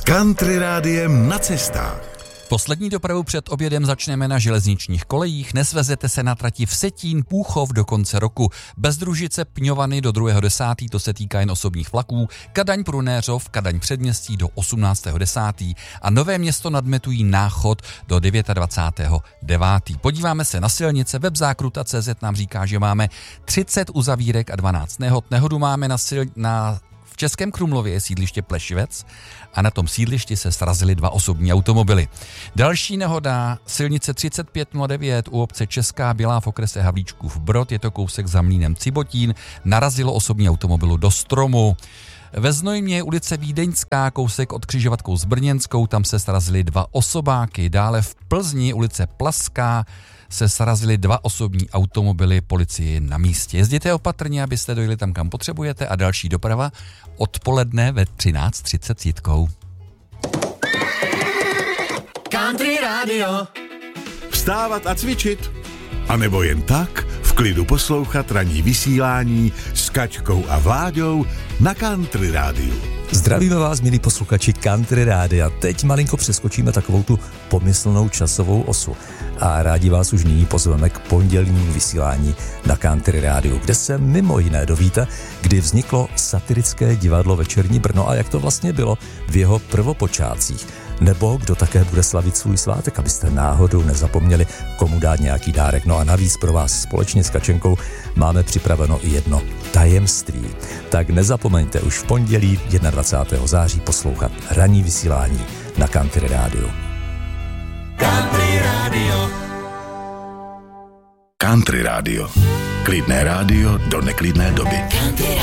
Country rádiem na cestách. Poslední dopravu před obědem začneme na železničních kolejích. Nesvezete se na trati Vsetín Púchov do konce roku. Bezdružice Pňovany do 2.10. to se týká jen osobních vlaků. Kadaň Prunéřov, Kadaň Předměstí do 18.10. a Nové Město nad Metují Náchod do 29.9. Podíváme se na silnice. Web Zákruta.cz nám říká, že máme 30 uzavírek a 12 nehod. Nehodu máme v Českém Krumlově je sídliště Plešivec a na tom sídlišti se srazily 2 osobní automobily. Další nehoda, silnice 3509 u obce Česká Bělá v okrese Havlíčkův Brod, je to kousek za mlýnem Cibotín, narazilo osobní automobilu do stromu. Ve Znojmě je ulice Vídeňská, kousek od křižovatkou s Brněnskou, tam se srazily 2 osobáky. Dále v Plzni ulice Plaská se srazily 2 osobní automobily, policie na místě. Jezděte opatrně, abyste dojeli tam, kam potřebujete, a další doprava odpoledne ve 13:30 s Jitkou. Country Radio. Vstávat a cvičit. A nebo jen tak v klidu poslouchat ranní vysílání s Kačkou a Vláďou na Country Rádiu. Zdravíme vás, milí posluchači Country Rádia. Teď malinko přeskočíme takovou tu pomyslnou časovou osu a rádi vás už nyní pozveme k pondělnímu vysílání na Country Rádiu, kde se mimo jiné dovíte, kdy vzniklo satirické divadlo Večerní Brno a jak to vlastně bylo v jeho prvopočátcích. Nebo kdo také bude slavit svůj svátek, abyste náhodou nezapomněli, komu dát nějaký dárek. No a navíc pro vás společně s Kačenkou máme připraveno i jedno tajemství. Tak nezapomeňte už v pondělí 21. září poslouchat ranní vysílání na Country Rádiu. Country Radio. Country Radio. Klidné rádio do neklidné doby. Country